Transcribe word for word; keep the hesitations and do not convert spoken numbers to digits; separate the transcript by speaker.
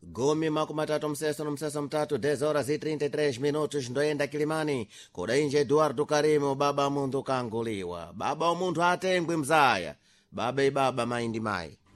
Speaker 1: gumi makumi atatu mseso no mseso mtatu dez horas e trinta e três minutos ndoyenda kilimani kudainja eduardo karimu baba munthu kanguliwa baba umunthu atengwe mzaya baba ibaba mayi ndi mayi